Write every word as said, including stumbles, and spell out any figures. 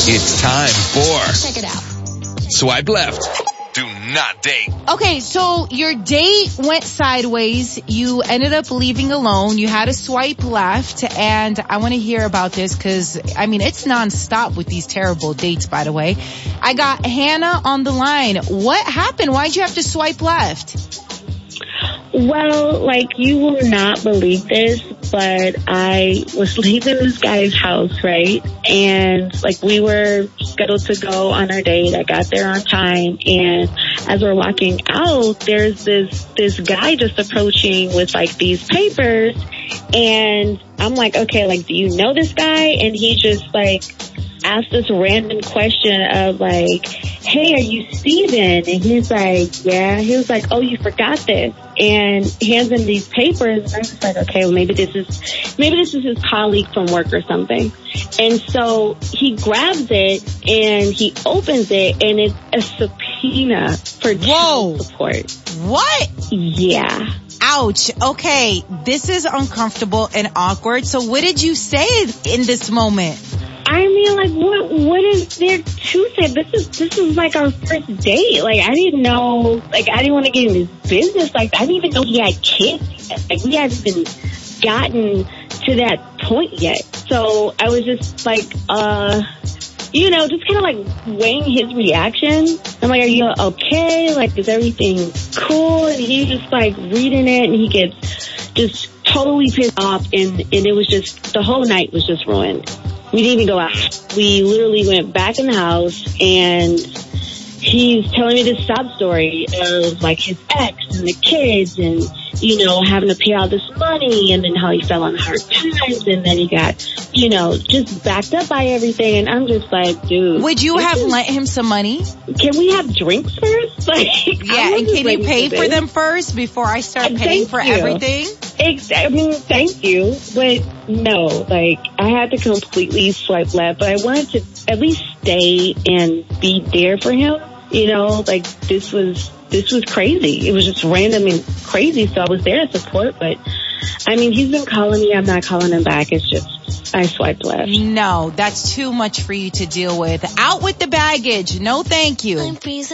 It's time for Check it out. Swipe Left. Do not date. Okay, so your date went sideways. You ended up leaving alone. You had a swipe left, and I want to hear about this because, I mean, it's nonstop with these terrible dates, by the way. I got Hannah on the line. What happened? Why'd you have to swipe left? Well, like, you will not believe this, but I was leaving this guy's house, right? And, like, we were scheduled to go on our date. I got there on time, and as we're walking out, there's this, this guy just approaching with, like, these papers, and I'm like, okay, like, do you know this guy? And he just, like, asked this random question of, like, hey, are you Steven? And he's like, yeah. He was like, oh, you forgot this. And hands him these papers. And I'm just like, okay, well, maybe this is, maybe this is his colleague from work or something. And so he grabs it and he opens it, and it's a subpoena for child support. What? Yeah. Ouch. Okay, this is uncomfortable and awkward. So what did you say in this moment? I mean, like, what, what is there to say? This is, this is like our first date. Like, I didn't know, like, I didn't want to get in his business. Like, I didn't even know he had kids yet. Like, we hadn't even gotten to that point yet. So I was just like, uh, you know, just kind of like weighing his reaction. I'm like, are you okay? Like, is everything cool? And he's just like reading it, and he gets just totally pissed off. And, and it was just, the whole night was just ruined. We didn't even go out. We literally went back in the house, and he's telling me this sob story of, like, his ex and the kids and, you know, having to pay all this money, and then how he fell on hard times, and then he got, you know, just backed up by everything. And I'm just like, dude. Would you have lent him some money? Can we have drinks first? Like, yeah, and can you pay for them first before I start paying for everything? I mean, thank you, but no, like, I had to completely swipe left, but I wanted to at least stay and be there for him, you know, like, this was, this was crazy. It was just random and crazy, so I was there to support, but, I mean, he's been calling me, I'm not calling him back, it's just, I swiped left. No, that's too much for you to deal with. Out with the baggage, no thank you.